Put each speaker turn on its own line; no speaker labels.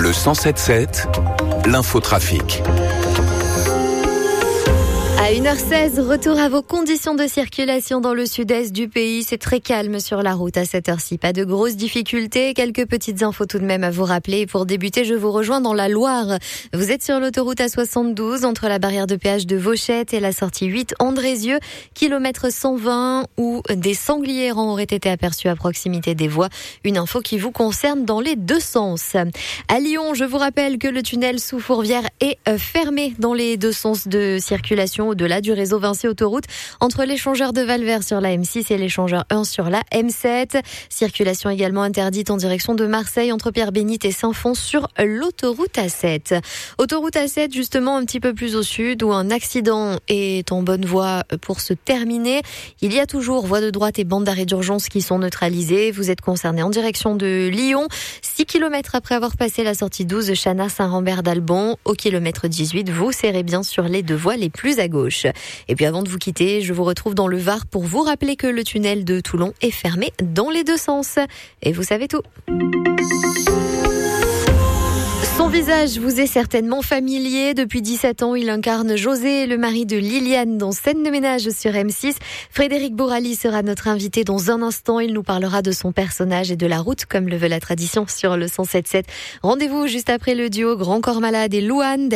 Le 107.7, l'infotrafic.
À 1h16, retour à vos conditions de circulation dans le sud-est du pays. C'est très calme sur la route à cette heure-ci. Pas de grosses difficultés. Quelques petites infos tout de même à vous rappeler. Pour débuter, je vous rejoins dans la Loire. Vous êtes sur l'autoroute A72 entre la barrière de péage de Vauchette et la sortie 8 Andrézieux, kilomètre 120, où des sangliers errants auraient été aperçus à proximité des voies. Une info qui vous concerne dans les deux sens. À Lyon, je vous rappelle que le tunnel sous Fourvière est fermé dans les deux sens de circulation au-delà du réseau Vinci Autoroute, entre l'échangeur de Valvert sur la M6 et l'échangeur 1 sur la M7. Circulation également interdite en direction de Marseille, entre Pierre-Bénite et Saint-Fons sur l'autoroute A7. Autoroute A7, justement, un petit peu plus au sud, où un accident est en bonne voie pour se terminer. Il y a toujours voie de droite et bande d'arrêt d'urgence qui sont neutralisées. Vous êtes concerné en direction de Lyon, 6 km après avoir passé la sortie 12 Chana-Saint-Rambert d'Albon. Au kilomètre 18, vous serrez bien sur les deux voies les plus à gauche. Et puis avant de vous quitter, je vous retrouve dans le Var pour vous rappeler que le tunnel de Toulon est fermé dans les deux sens. Et vous savez tout. Son visage vous est certainement familier. Depuis 17 ans, il incarne José, le mari de Liliane, dans Scène de ménage sur M6. Frédéric Bourali sera notre invité dans un instant. Il nous parlera de son personnage et de la route, comme le veut la tradition, sur le 107.7. Rendez-vous juste après le duo Grand Corps Malade et Louane.